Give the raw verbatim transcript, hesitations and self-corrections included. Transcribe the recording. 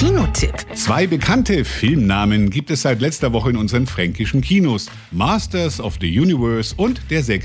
Kinotipp. Zwei bekannte Filmnamen gibt es seit letzter Woche in unseren fränkischen Kinos. Masters of the Universe und Der